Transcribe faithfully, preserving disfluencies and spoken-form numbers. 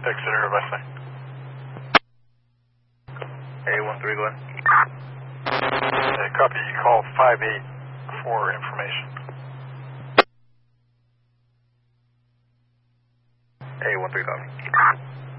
Exeter, West Side. A one three, go ahead. Uh, copy, you call five eight for information. A one three, copy.